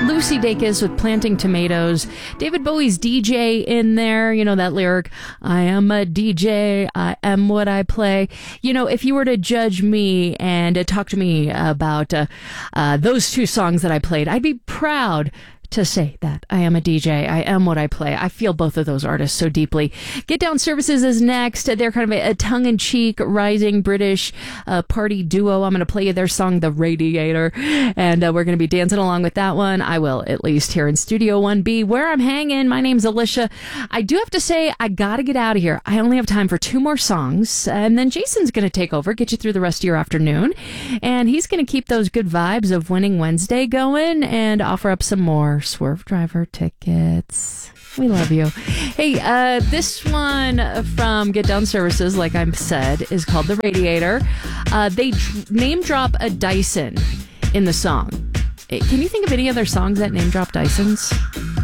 Lucy Dacus with Planting Tomatoes. David Bowie's DJ in there. You know that lyric, I am a DJ, I am what I play. You know, if you were to judge me and talk to me about those two songs that I played, I'd be proud to say that I am a DJ. I am what I play. I feel both of those artists so deeply. Get Down Services is next. They're kind of a tongue-in-cheek, rising British party duo. I'm going to play you their song, The Radiator, and we're going to be dancing along with that one. I will, at least here in Studio 1B, where I'm hanging. My name's Alicia. I do have to say, I got to get out of here. I only have time for 2 more songs, and then Jason's going to take over, get you through the rest of your afternoon, and he's going to keep those good vibes of Winning Wednesday going and offer up some more Swerve Driver tickets. We love you. Hey, this one from Get Down Services, like I said, is called The Radiator. They name drop a Dyson in the song. Can you think of any other songs that name drop Dysons?